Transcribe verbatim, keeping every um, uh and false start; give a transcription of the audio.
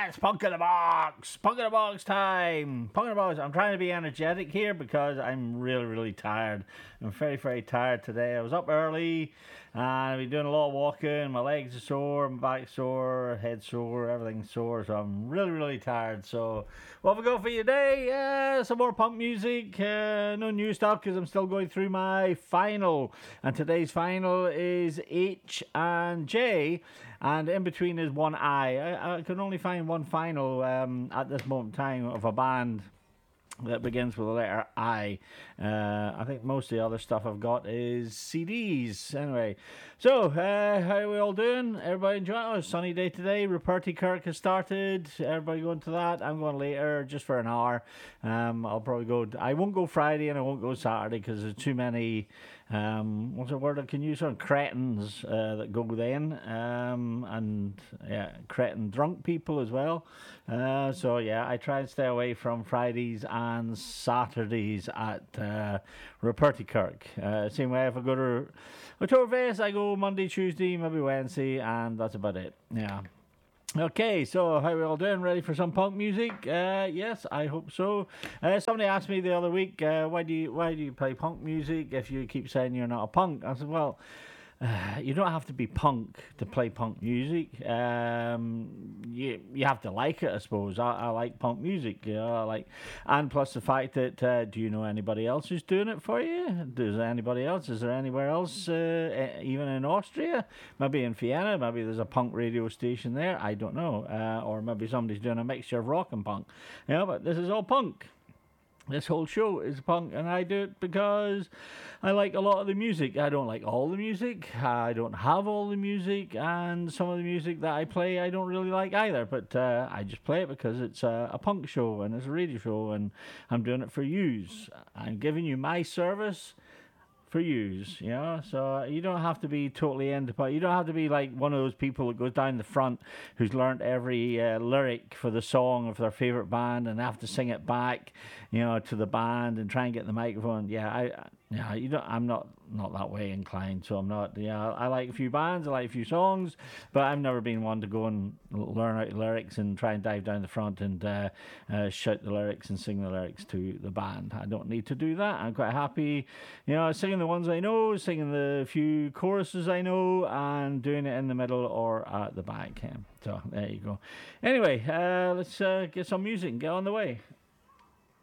it's Punk in the Box. Punk in the Box time. Punk in the Box. I'm trying to be energetic here because I'm really, really tired. I'm very, very tired today. I was up early and I've been doing a lot of walking. My legs are sore, my back sore, head sore, everything's sore. So I'm really, really tired. So what have we got for you today? Uh, some more punk music. Uh, no new stuff because I'm still going through my final. And today's final is H and J. And in between is one I. I, I can only find one final um, at this moment in time of a band that begins with the letter I. Uh, I think most of the other stuff I've got is C Ds. Anyway, so uh, how are we all doing? Everybody enjoying? Oh, it's a sunny day today. Ruperty Kirk has started. Everybody going to that? I'm going later, just for an hour. Um, I'll probably go. I won't go Friday and I won't go Saturday because there's too many. Um, what's the word I can use? On cretins uh, that go then, um, and yeah, cretin drunk people as well. Uh, so yeah, I try and stay away from Fridays and Saturdays at uh, Ruperty Kirk. Uh, same way if I go to Oktoberfest, I go Monday, Tuesday, maybe Wednesday, and that's about it. Yeah. Okay, so how are we all doing? Ready for some punk music? Uh, yes, I hope so. Uh, somebody asked me the other week, uh, why do you why do you play punk music if you keep saying you're not a punk? I said, well, uh, you don't have to be punk to play punk music. Um, you you have to like it, I suppose. I, I like punk music, you know. I like, and plus the fact that uh, do you know anybody else who's doing it for you? Does anybody else? Is there anywhere else, uh, even in Austria? Maybe in Vienna. Maybe there's a punk radio station there. I don't know. Uh, or maybe somebody's doing a mixture of rock and punk. You know, but this is all punk. This whole show is punk, and I do it because I like a lot of the music. I don't like all the music. I don't have all the music, and some of the music that I play I don't really like either. But uh, I just play it because it's a, a punk show, and it's a radio show, and I'm doing it for yous. I'm giving you my service for yous, you know, so you don't have to be totally into punk. You don't have to be like one of those people that goes down the front who's learnt every uh, lyric for the song of their favourite band and have to sing it back, you know, to the band and try and get the microphone. Yeah, I, yeah, you don't. I'm not not that way inclined, so I'm not. Yeah, I like a few bands, I like a few songs, but I've never been one to go and learn out the lyrics and try and dive down the front and uh, uh, shout the lyrics and sing the lyrics to the band. I don't need to do that. I'm quite happy, you know, singing the ones I know, singing the few choruses I know, and doing it in the middle or at the back. So there you go. Anyway, uh, let's uh, get some music and get on the way.